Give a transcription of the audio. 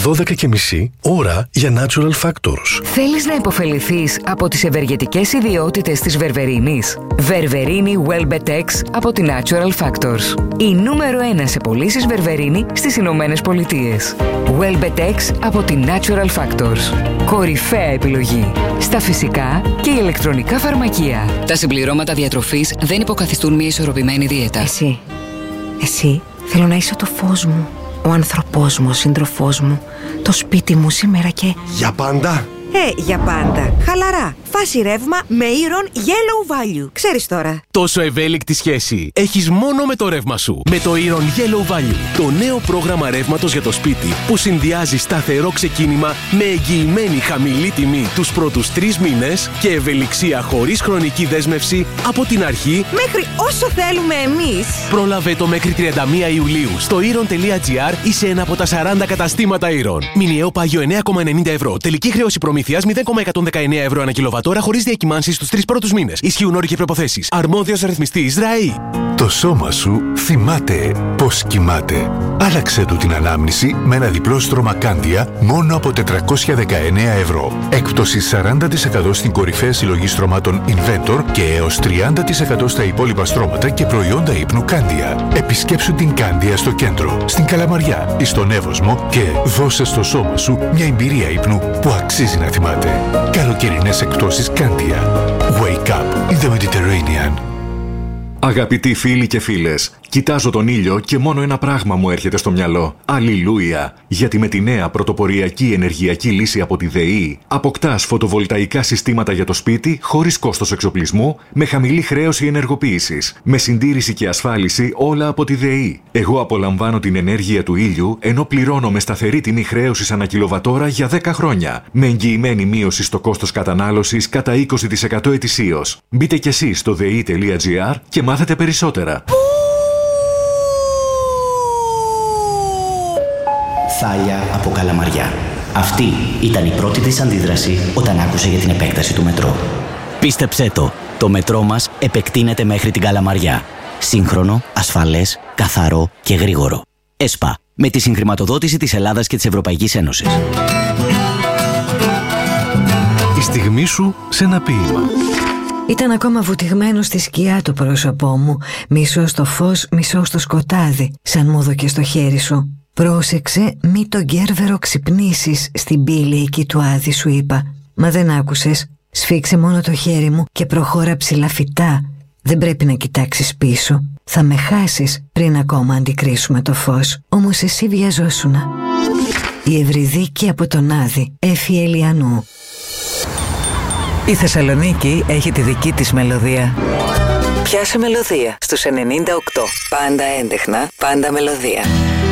12:30 ώρα για Natural Factors. Θέλεις να υποφεληθείς από τις ευεργετικές ιδιότητες της βερβερίνης? Βερβερίνη Welbetex από τη Natural Factors. Η νούμερο 1 σε πωλήσεις βερβερίνη στις Ηνωμένες Πολιτείες. Welbetex από τη Natural Factors. Κορυφαία επιλογή στα φυσικά και ηλεκτρονικά φαρμακεία. Τα συμπληρώματα διατροφής δεν υποκαθιστούν μια ισορροπημένη δίαιτα. Εσύ θέλω να είσαι το φως μου, ο άνθρωπός μου, ο σύντροφός μου, το σπίτι μου σήμερα και... Για πάντα! Για πάντα. Χαλαρά. Φάση ρεύμα με Iron Yellow Value. Ξέρεις τώρα. Τόσο ευέλικτη σχέση έχεις μόνο με το ρεύμα σου. Με το Iron Yellow Value. Το νέο πρόγραμμα ρεύματος για το σπίτι που συνδυάζει σταθερό ξεκίνημα με εγγυημένη χαμηλή τιμή τους πρώτους 3 μήνες και ευελιξία χωρίς χρονική δέσμευση από την αρχή Μέχρι όσο θέλουμε εμείς. Πρόλαβε το μέχρι 31 Ιουλίου στο iron.gr ή σε ένα από τα 40 καταστήματα Iron. Μηνιαίο πάγιο 9,90 ευρώ. Τελική χρέωση προμήθειας 0,119 ευρώ ανά κιλοβατόρα χωρίς διακυμάνσεις στους 3 πρώτους μήνες. Ισχύουν όροι και προϋποθέσεις. Αρμόδιος ρυθμιστής ΡΑΗ. Το σώμα σου θυμάται πώς κοιμάται. Άλλαξε του την ανάμνηση με ένα διπλό στρώμα Κάντια μόνο από 419 ευρώ. Έκπτωση 40% στην κορυφαία συλλογή στρωμάτων Inventor και έως 30% στα υπόλοιπα στρώματα και προϊόντα ύπνου Κάντια. Επισκέψου την Κάντια στο κέντρο, στην Καλαμαριά ή στον Εύωσμο και δώσε στο σώμα σου μια εμπειρία ύπνου που αξίζει να θυμάται. Καλοκαιρινές εκπτώσεις Κάντια. Wake up in the Mediterranean. Αγαπητοί φίλοι και φίλες, κοιτάζω τον ήλιο και μόνο ένα πράγμα μου έρχεται στο μυαλό. Αλληλούια! Γιατί με τη νέα πρωτοποριακή ενεργειακή λύση από τη ΔΕΗ αποκτάς φωτοβολταϊκά συστήματα για το σπίτι χωρίς κόστος εξοπλισμού, με χαμηλή χρέωση ενεργοποίησης, με συντήρηση και ασφάλιση όλα από τη ΔΕΗ. Εγώ απολαμβάνω την ενέργεια του ήλιου ενώ πληρώνω με σταθερή τιμή χρέωσης ανά κιλοβατόρα για 10 χρόνια, με εγγυημένη μείωση στο κόστος κατανάλωσης κατά 20% ετησίως. Μπείτε κι εσείς στο dei.gr και μάθετε περισσότερα. Θάλια από Καλαμαριά. Αυτή ήταν η πρώτη της αντίδραση όταν άκουσε για την επέκταση του μετρό. Πίστεψέ το μετρό μας επεκτείνεται μέχρι την Καλαμαριά. Σύγχρονο, ασφαλές, καθαρό και γρήγορο. ΕΣΠΑ, με τη συγχρηματοδότηση της Ελλάδας και της Ευρωπαϊκής Ένωσης. Η στιγμή σου σε ένα ποίημα. Ήταν ακόμα βουτυγμένο στη σκιά το πρόσωπό μου, μισό στο φως, μισό στο σκοτάδι, σαν μου δώκε στο χέρι σου. Πρόσεξε μη τον Κέρβερο ξυπνήσεις στην πύλη εκεί του Άδη, σου είπα. Μα δεν άκουσες. Σφίξε μόνο το χέρι μου και προχώρα ψηλαφιτά. Δεν πρέπει να κοιτάξεις πίσω. Θα με χάσεις πριν ακόμα αντικρίσουμε το φως. Όμως εσύ βιαζόσουνα. Η Ευρυδίκη από τον Άδη, Έφη Ελιανού. Η Θεσσαλονίκη έχει τη δική της μελωδία. Πιάσε μελωδία στους 98. Πάντα έντεχνα, πάντα μελωδία.